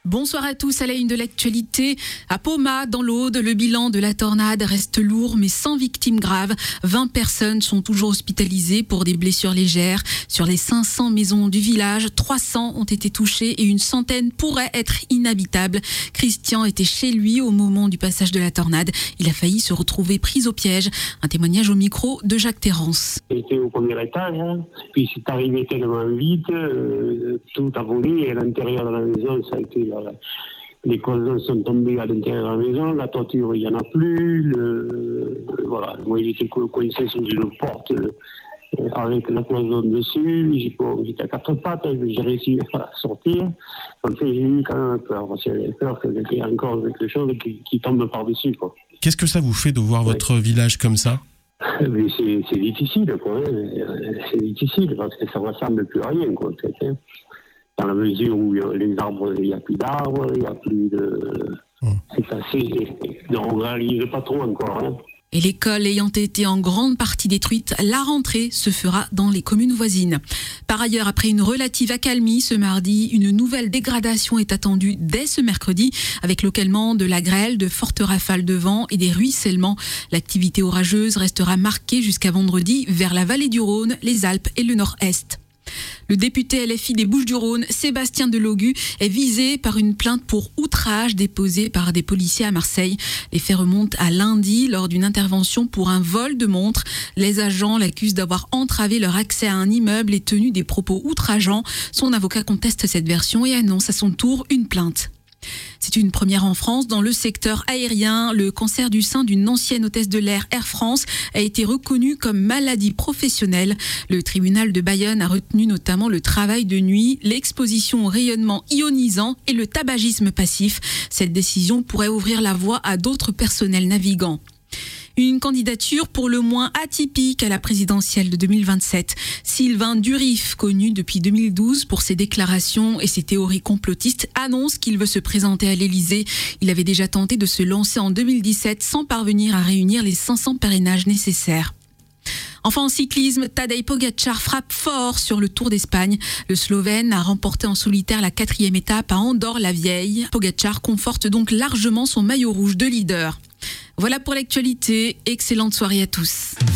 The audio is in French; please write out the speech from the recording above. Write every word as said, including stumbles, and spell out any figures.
Bonsoir à tous, à la une de l'actualité. À Poma, dans l'Aude, le bilan de la tornade reste lourd mais sans victimes graves. vingt personnes sont toujours hospitalisées pour des blessures légères. Sur les cinq cents maisons du village, trois cents ont été touchées et une centaine pourraient être inhabitables. Christian était chez lui au moment du passage de la tornade. Il a failli se retrouver pris au piège. Un témoignage au micro de Jacques Terrance. J'étais au premier étage, hein. Puis c'est arrivé tellement vite, euh, tout a volé et à l'intérieur de la maison, ça a été... Euh, les cloisons sont tombées à l'intérieur de la maison, la toiture, il n'y en a plus. Le, voilà. Moi, j'étais coincé sous une porte euh, avec la cloison dessus. J'étais à quatre pattes, j'ai réussi à sortir. En fait, j'ai eu quand même peur. J'avais peur qu'il y ait encore quelque chose qui, qui tombe par-dessus, quoi. Qu'est-ce que ça vous fait de voir ouais. votre village comme ça ? Mais c'est, c'est difficile, quoi. C'est difficile parce que ça ne ressemble plus à rien, quoi. Dans la mesure où les arbres, il n'y a plus d'arbres, il n'y a plus de... Mmh. C'est assez... On ne réalise pas trop encore. Hein. Et l'école ayant été en grande partie détruite, la rentrée se fera dans les communes voisines. Par ailleurs, après une relative accalmie ce mardi, une nouvelle dégradation est attendue dès ce mercredi, avec localement de la grêle, de fortes rafales de vent et des ruissellements. L'activité orageuse restera marquée jusqu'à vendredi vers la vallée du Rhône, les Alpes et le Nord-Est. Le député L F I des Bouches-du-Rhône, Sébastien Delogu, est visé par une plainte pour outrage déposée par des policiers à Marseille. Les faits remontent à lundi lors d'une intervention pour un vol de montre. Les agents l'accusent d'avoir entravé leur accès à un immeuble et tenu des propos outrageants. Son avocat conteste cette version et annonce à son tour une plainte. C'est une première en France dans le secteur aérien. Le cancer du sein d'une ancienne hôtesse de l'air Air France a été reconnu comme maladie professionnelle. Le tribunal de Bayonne a retenu notamment le travail de nuit, l'exposition au rayonnement ionisant et le tabagisme passif. Cette décision pourrait ouvrir la voie à d'autres personnels navigants. Une candidature pour le moins atypique à la présidentielle de deux mille vingt-sept. Sylvain Durif, connu depuis deux mille douze pour ses déclarations et ses théories complotistes, annonce qu'il veut se présenter à l'Élysée. Il avait déjà tenté de se lancer en deux mille dix-sept sans parvenir à réunir les cinq cents parrainages nécessaires. Enfin en cyclisme, Tadej Pogačar frappe fort sur le Tour d'Espagne. Le Slovène a remporté en solitaire la quatrième étape à Andorre-la-Vieille. Pogačar conforte donc largement son maillot rouge de leader. Voilà pour l'actualité. Excellente soirée à tous.